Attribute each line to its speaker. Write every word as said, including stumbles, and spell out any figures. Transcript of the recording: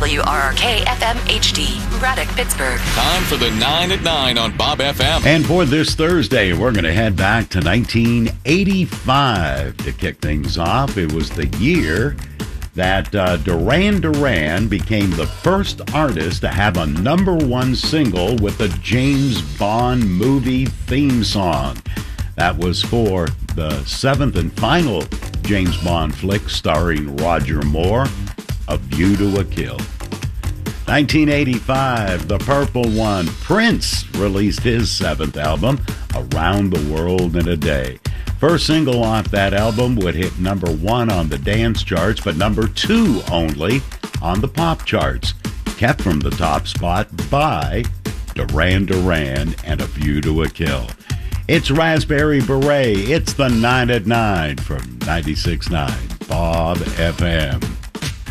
Speaker 1: W R R K F M H D, Braddock, Pittsburgh.
Speaker 2: Time for the nine at nine on Bob F M.
Speaker 3: And for this Thursday, we're going to head back to nineteen eighty-five to kick things off. It was the year that uh, Duran Duran became the first artist to have a number one single with a James Bond movie theme song. That was for the seventh and final James Bond flick starring Roger Moore, A View to a Kill. nineteen eighty-five, the Purple One, Prince released his seventh album, Around the World in a Day. First single off that album would hit number one on the dance charts, but number two only on the pop charts, kept from the top spot by Duran Duran and A View to a Kill. It's Raspberry Beret. It's the nine at nine from ninety-six point nine Bob F M.